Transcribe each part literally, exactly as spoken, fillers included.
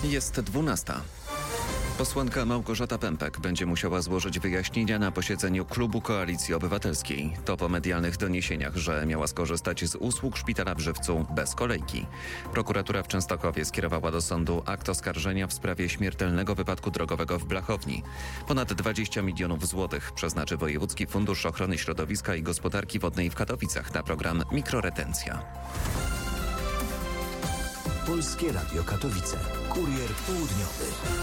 Jest dwunasta. Posłanka Małgorzata Pępek będzie musiała złożyć wyjaśnienia na posiedzeniu klubu Koalicji Obywatelskiej. To po medialnych doniesieniach, że miała skorzystać z usług szpitala w Żywcu bez kolejki. Prokuratura w Częstochowie skierowała do sądu akt oskarżenia w sprawie śmiertelnego wypadku drogowego w Blachowni. Ponad dwadzieścia milionów złotych przeznaczy Wojewódzki Fundusz Ochrony Środowiska i Gospodarki Wodnej w Katowicach na program Mikroretencja. Polskie Radio Katowice. Kurier południowy.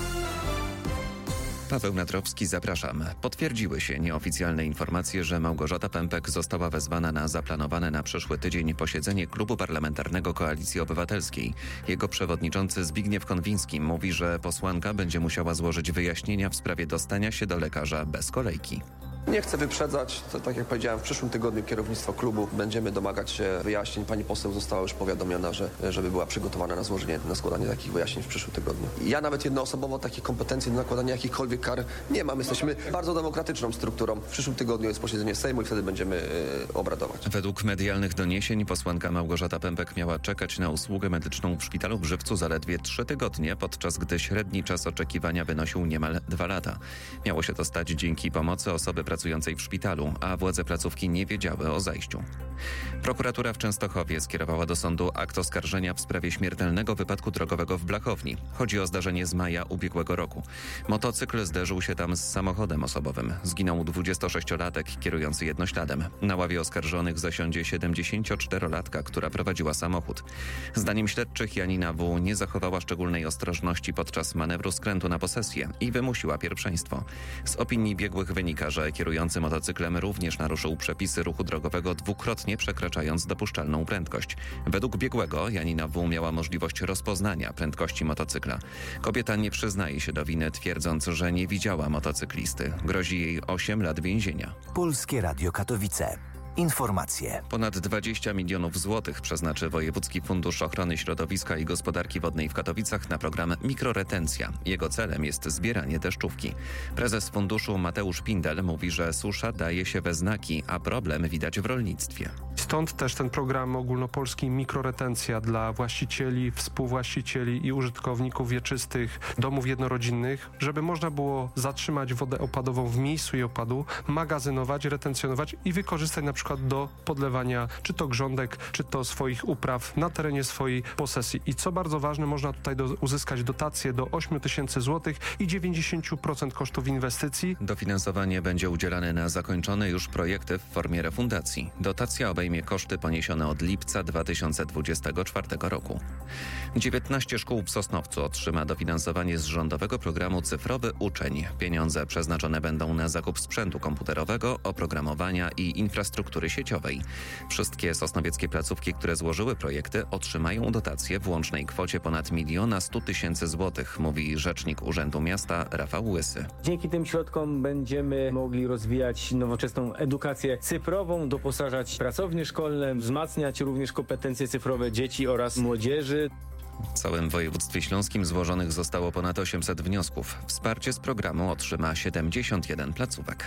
Paweł Natrowski, zapraszam. Potwierdziły się nieoficjalne informacje, że Małgorzata Pępek została wezwana na zaplanowane na przyszły tydzień posiedzenie Klubu Parlamentarnego Koalicji Obywatelskiej. Jego przewodniczący Zbigniew Konwiński mówi, że posłanka będzie musiała złożyć wyjaśnienia w sprawie dostania się do lekarza bez kolejki. Nie chcę wyprzedzać, to, tak jak powiedziałem, w przyszłym tygodniu kierownictwo klubu będziemy domagać się wyjaśnień. Pani poseł została już powiadomiona, że żeby była przygotowana na złożenie, na składanie takich wyjaśnień w przyszłym tygodniu. Ja nawet jednoosobowo takich kompetencji do nakładania jakichkolwiek kar nie mam. Jesteśmy bardzo demokratyczną strukturą. W przyszłym tygodniu jest posiedzenie Sejmu i wtedy będziemy yy, obradować. Według medialnych doniesień posłanka Małgorzata Pępek miała czekać na usługę medyczną w szpitalu w Żywcu zaledwie trzy tygodnie, podczas gdy średni czas oczekiwania wynosił niemal dwa lata. Miało się to stać dzięki pomocy osoby pracującej w szpitalu, a władze placówki nie wiedziały o zajściu. Prokuratura w Częstochowie skierowała do sądu akt oskarżenia w sprawie śmiertelnego wypadku drogowego w Blachowni. Chodzi o zdarzenie z maja ubiegłego roku. Motocykl zderzył się tam z samochodem osobowym. Zginął dwudziestosześciolatek kierujący jednośladem. Na ławie oskarżonych zasiądzie siedemdziesięcioczterolatka, która prowadziła samochód. Zdaniem śledczych Janina W. nie zachowała szczególnej ostrożności podczas manewru skrętu na posesję i wymusiła pierwszeństwo. Z opinii biegłych wynika, że kierujący motocyklem również naruszył przepisy ruchu drogowego, dwukrotnie przekraczając dopuszczalną prędkość. Według biegłego Janina W. miała możliwość rozpoznania prędkości motocykla. Kobieta nie przyznaje się do winy, twierdząc, że nie widziała motocyklisty. Grozi jej osiem lat więzienia. Polskie Radio Katowice. Informacje. Ponad dwadzieścia milionów złotych przeznaczy Wojewódzki Fundusz Ochrony Środowiska i Gospodarki Wodnej w Katowicach na program Mikroretencja. Jego celem jest zbieranie deszczówki. Prezes funduszu Mateusz Pindel mówi, że susza daje się we znaki, a problem widać w rolnictwie. Stąd też ten program ogólnopolski Mikroretencja dla właścicieli, współwłaścicieli i użytkowników wieczystych domów jednorodzinnych, żeby można było zatrzymać wodę opadową w miejscu jej opadu, magazynować, retencjonować i wykorzystać na przykład do podlewania czy to grządek, czy to swoich upraw na terenie swojej posesji. I co bardzo ważne, można tutaj do, uzyskać dotacje do ośmiu tysięcy złotych i dziewięćdziesiąt procent kosztów inwestycji. Dofinansowanie będzie udzielane na zakończone już projekty w formie refundacji. Dotacja obejmie koszty poniesione od lipca dwa tysiące dwudziestego czwartego roku. dziewiętnaście szkół w Sosnowcu otrzyma dofinansowanie z rządowego programu Cyfrowy Uczeń. Pieniądze przeznaczone będą na zakup sprzętu komputerowego, oprogramowania i infrastruktury sieciowej. Wszystkie sosnowieckie placówki, które złożyły projekty, otrzymają dotację w łącznej kwocie ponad miliona stu tysięcy złotych, mówi rzecznik Urzędu Miasta Rafał Łysy. Dzięki tym środkom będziemy mogli rozwijać nowoczesną edukację cyfrową, doposażać pracownie szkolne, wzmacniać również kompetencje cyfrowe dzieci oraz młodzieży. W całym województwie śląskim złożonych zostało ponad osiemset wniosków. Wsparcie z programu otrzyma siedemdziesiąt jeden placówek.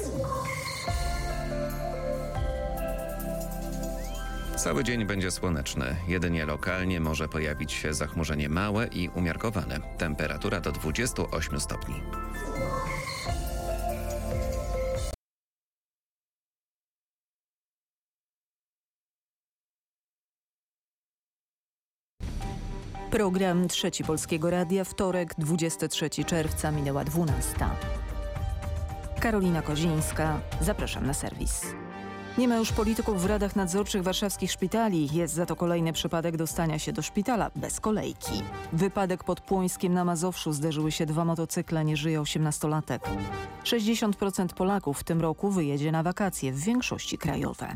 Cały dzień będzie słoneczny. Jedynie lokalnie może pojawić się zachmurzenie małe i umiarkowane. Temperatura do dwudziestu ośmiu stopni. Program Trzeci Polskiego Radia, wtorek, dwudziestego trzeciego czerwca, minęła dwunasta. Karolina Kozińska, zapraszam na serwis. Nie ma już polityków w radach nadzorczych warszawskich szpitali. Jest za to kolejny przypadek dostania się do szpitala bez kolejki. Wypadek pod Płońskiem na Mazowszu, zderzyły się dwa motocykle, nie żyje osiemnastolatek. sześćdziesiąt procent Polaków w tym roku wyjedzie na wakacje, w większości krajowe.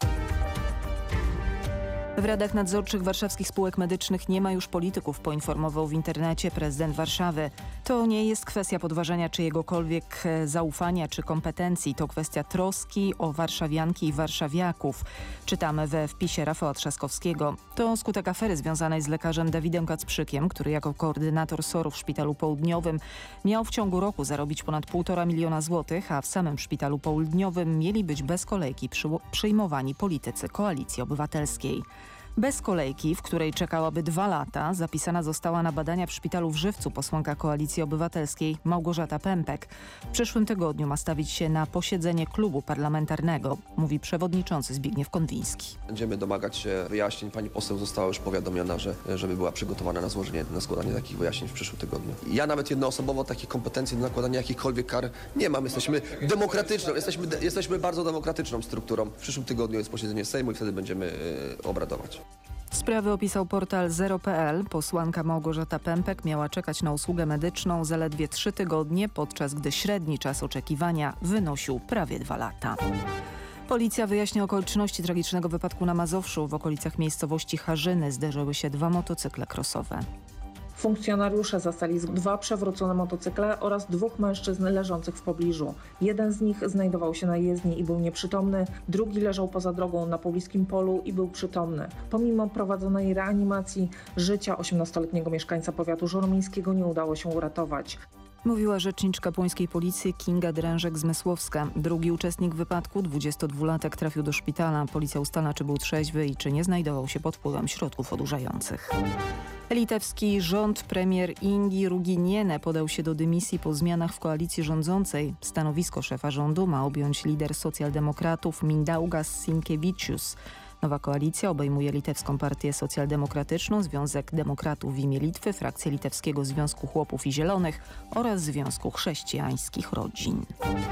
W radach nadzorczych warszawskich spółek medycznych nie ma już polityków, poinformował w internecie prezydent Warszawy. To nie jest kwestia podważania czyjegokolwiek zaufania czy kompetencji. To kwestia troski o warszawianki i warszawiaków. Czytamy we wpisie Rafała Trzaskowskiego. To skutek afery związanej z lekarzem Dawidem Kacprzykiem, który jako koordynator S O R-u w Szpitalu Południowym miał w ciągu roku zarobić ponad półtora miliona złotych, a w samym Szpitalu Południowym mieli być bez kolejki przy, przyjmowani politycy Koalicji Obywatelskiej. Bez kolejki, w której czekałaby dwa lata, zapisana została na badania w szpitalu w Żywcu posłanka Koalicji Obywatelskiej Małgorzata Pępek. W przyszłym tygodniu ma stawić się na posiedzenie klubu parlamentarnego, mówi przewodniczący Zbigniew Konwiński. Będziemy domagać się wyjaśnień. Pani poseł została już powiadomiona, że żeby była przygotowana na złożenie, na składanie takich wyjaśnień w przyszłym tygodniu. Ja nawet jednoosobowo takich kompetencji do nakładania jakichkolwiek kar nie mam. Jesteśmy demokratyczną, jesteśmy, jesteśmy bardzo demokratyczną strukturą. W przyszłym tygodniu jest posiedzenie Sejmu i wtedy będziemy yy, obradować. Sprawę opisał portal zero kropka pe el. Posłanka Małgorzata Pępek miała czekać na usługę medyczną zaledwie trzy tygodnie, podczas gdy średni czas oczekiwania wynosił prawie dwa lata. Policja wyjaśnia okoliczności tragicznego wypadku na Mazowszu. W okolicach miejscowości Harzyny zderzyły się dwa motocykle crossowe. Funkcjonariusze zastali dwa przewrócone motocykle oraz dwóch mężczyzn leżących w pobliżu. Jeden z nich znajdował się na jezdni i był nieprzytomny, drugi leżał poza drogą na pobliskim polu i był przytomny. Pomimo prowadzonej reanimacji życia osiemnastoletniego mieszkańca powiatu żoromińskiego nie udało się uratować. Mówiła rzeczniczka puńskiej policji Kinga Drężek-Zmysłowska. Drugi uczestnik wypadku, dwudziestodwulatek, trafił do szpitala. Policja ustala, czy był trzeźwy i czy nie znajdował się pod wpływem środków odurzających. Litewski rząd premier Ingi Ruginiene podał się do dymisji po zmianach w koalicji rządzącej. Stanowisko szefa rządu ma objąć lider socjaldemokratów Mindaugas Sinkevičius. Nowa koalicja obejmuje Litewską Partię Socjaldemokratyczną, Związek Demokratów w imię Litwy, frakcję Litewskiego Związku Chłopów i Zielonych oraz Związku Chrześcijańskich Rodzin.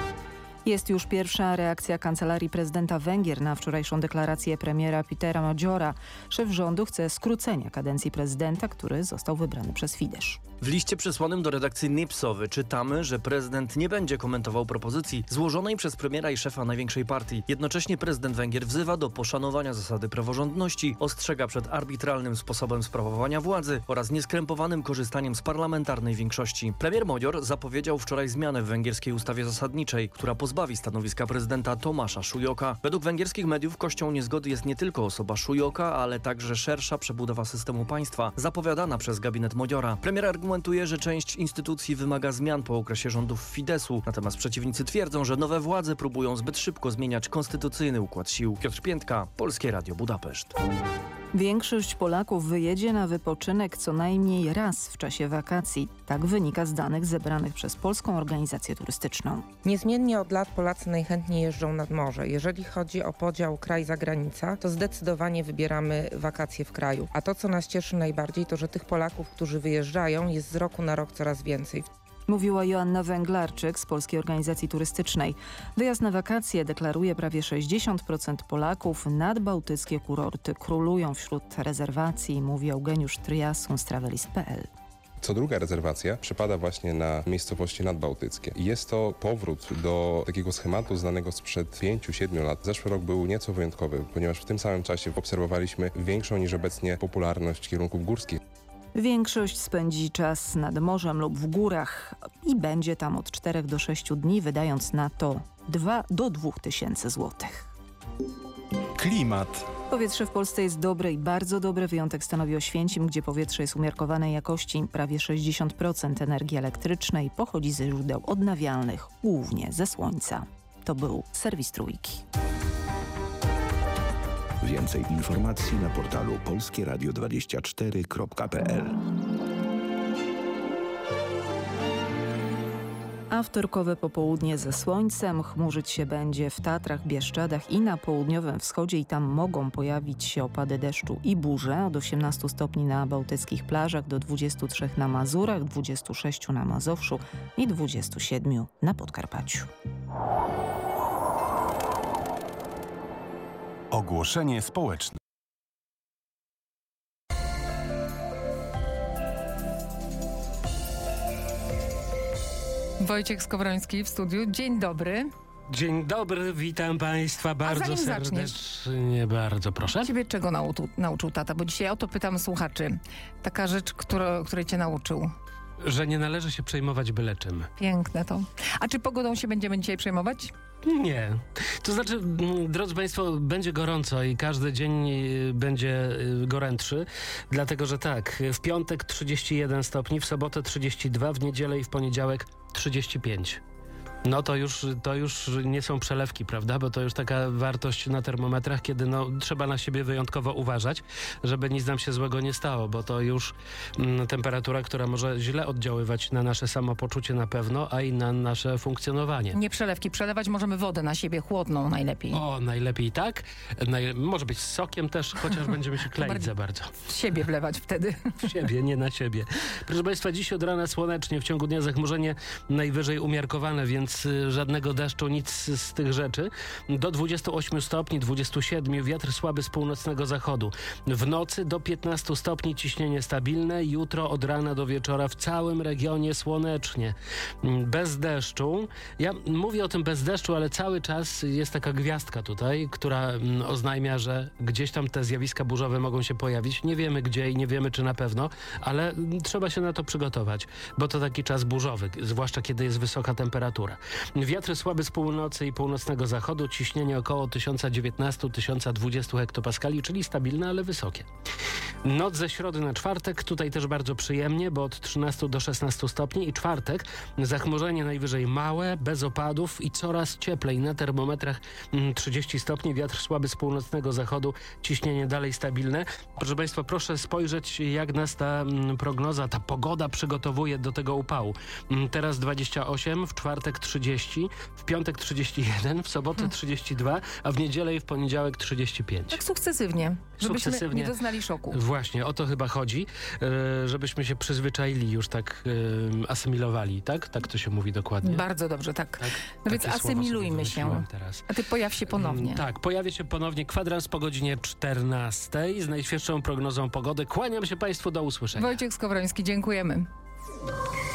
Jest już pierwsza reakcja Kancelarii Prezydenta Węgier na wczorajszą deklarację premiera Petera Magyora. Szef rządu chce skrócenia kadencji prezydenta, który został wybrany przez Fidesz. W liście przesłanym do redakcji Nipsowy czytamy, że prezydent nie będzie komentował propozycji złożonej przez premiera i szefa największej partii. Jednocześnie prezydent Węgier wzywa do poszanowania zasady praworządności, ostrzega przed arbitralnym sposobem sprawowania władzy oraz nieskrępowanym korzystaniem z parlamentarnej większości. Premier Magyar zapowiedział wczoraj zmianę w węgierskiej ustawie zasadniczej, która pozbawi stanowiska prezydenta Tomasza Szujoka. Według węgierskich mediów kością niezgody jest nie tylko osoba Szujoka, ale także szersza przebudowa systemu państwa, zapowiadana przez gabinet Magyora. Premier argumentuje, że część instytucji wymaga zmian po okresie rządów Fideszu, natomiast przeciwnicy twierdzą, że nowe władze próbują zbyt szybko zmieniać konstytucyjny układ sił. Piotr Piętka, Polskie Radio Budapeszt. Większość Polaków wyjedzie na wypoczynek co najmniej raz w czasie wakacji. Tak wynika z danych zebranych przez Polską Organizację Turystyczną. Niezmiennie od lat Polacy najchętniej jeżdżą nad morze. Jeżeli chodzi o podział kraj-zagranica, to zdecydowanie wybieramy wakacje w kraju. A to, co nas cieszy najbardziej, to że tych Polaków, którzy wyjeżdżają, jest z roku na rok coraz więcej. Mówiła Joanna Węglarczyk z Polskiej Organizacji Turystycznej. Wyjazd na wakacje deklaruje prawie sześćdziesiąt procent Polaków. Nadbałtyckie kurorty królują wśród rezerwacji, mówi Eugeniusz Tryjasun z travelist kropka pe el. Co druga rezerwacja przypada właśnie na miejscowości nadbałtyckie. Jest to powrót do takiego schematu znanego sprzed pięciu siedmiu lat. Zeszły rok był nieco wyjątkowy, ponieważ w tym samym czasie obserwowaliśmy większą niż obecnie popularność kierunków górskich. Większość spędzi czas nad morzem lub w górach i będzie tam od czterech do sześciu dni, wydając na to dwa do dwóch tysięcy złotych. Klimat. Powietrze w Polsce jest dobre i bardzo dobre. Wyjątek stanowi Oświęcim, gdzie powietrze jest umiarkowanej jakości. Prawie sześćdziesiąt procent energii elektrycznej pochodzi ze źródeł odnawialnych, głównie ze słońca. To był serwis Trójki. Więcej informacji na portalu polskie radio dwadzieścia cztery kropka pe el. A wtorkowe popołudnie ze słońcem. Chmurzyć się będzie w Tatrach, Bieszczadach i na południowym wschodzie i tam mogą pojawić się opady deszczu i burze. Od osiemnastu stopni na bałtyckich plażach do dwudziestu trzech na Mazurach, dwudziestu sześciu na Mazowszu i dwudziestu siedmiu na Podkarpaciu. Ogłoszenie społeczne. Wojciech Skowroński w studiu. Dzień dobry. Dzień dobry, witam Państwa bardzo serdecznie. Bardzo proszę. Ciebie czego nauczył, nauczył tata? Bo dzisiaj o to pytam słuchaczy. Taka rzecz, którą, której cię nauczył. Że nie należy się przejmować byle czym. Piękne to. A czy pogodą się będziemy dzisiaj przejmować? Nie. To znaczy, drodzy Państwo, będzie gorąco i każdy dzień będzie gorętszy, dlatego że tak, w piątek trzydzieści jeden stopni, w sobotę trzydzieści dwa, w niedzielę i w poniedziałek trzydzieści pięć. No to już, to już nie są przelewki, prawda? Bo to już taka wartość na termometrach, kiedy no, trzeba na siebie wyjątkowo uważać, żeby nic nam się złego nie stało, bo to już mm, temperatura, która może źle oddziaływać na nasze samopoczucie na pewno, a i na nasze funkcjonowanie. Nie przelewki, przelewać możemy wodę na siebie, chłodną najlepiej. O, najlepiej tak. Naj... Może być z sokiem też, chociaż będziemy się kleić za bardzo. W siebie wlewać wtedy. W siebie, nie na siebie. Proszę Państwa, dziś od rana słonecznie, w ciągu dnia zachmurzenie najwyżej umiarkowane, więc żadnego deszczu, nic z tych rzeczy. Do dwudziestu ośmiu stopni, dwudziestu siedmiu, wiatr słaby z północnego zachodu. W nocy do piętnastu stopni, ciśnienie stabilne. Jutro od rana do wieczora w całym regionie słonecznie. Bez deszczu. Ja mówię o tym bez deszczu, ale cały czas jest taka gwiazdka tutaj, która oznajmia, że gdzieś tam te zjawiska burzowe mogą się pojawić. Nie wiemy gdzie i nie wiemy czy na pewno, ale trzeba się na to przygotować, bo to taki czas burzowy, zwłaszcza kiedy jest wysoka temperatura. Wiatry słaby z północy i północnego zachodu, ciśnienie około tysiąc dziewiętnaście do tysiąc dwadzieścia hektopaskali, czyli stabilne, ale wysokie. Noc ze środy na czwartek, tutaj też bardzo przyjemnie, bo od trzynastu do szesnastu stopni i czwartek zachmurzenie najwyżej małe, bez opadów i coraz cieplej. Na termometrach trzydzieści stopni, wiatr słaby z północnego zachodu, ciśnienie dalej stabilne. Proszę Państwa, proszę spojrzeć, jak nas ta prognoza, ta pogoda przygotowuje do tego upału. Teraz dwadzieścia osiem, w czwartek trzydzieści, w piątek trzydzieści jeden, w sobotę trzydzieści dwa, a w niedzielę i w poniedziałek trzydzieści pięć. Tak sukcesywnie, żebyśmy Sukcesywnie. nie doznali szoku. Właśnie, o to chyba chodzi, e, żebyśmy się przyzwyczaili, już tak e, asymilowali, tak? Tak to się mówi dokładnie. Bardzo dobrze, tak. tak? No więc Takie słowo asymilujmy sobie się. teraz. A ty pojaw się ponownie. Mm, tak, pojawi się ponownie kwadrans po godzinie czternastej z najświeższą prognozą pogody. Kłaniam się Państwu, do usłyszenia. Wojciech Skowroński, dziękujemy.